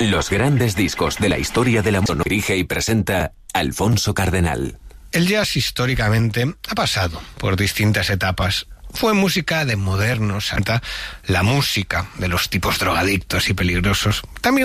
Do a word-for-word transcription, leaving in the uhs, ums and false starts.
Los grandes discos de la historia de la música. Dirige y presenta Alfonso Cardenal. El jazz históricamente ha pasado por distintas etapas. Fue música de modernos, la música de los tipos drogadictos y peligrosos. También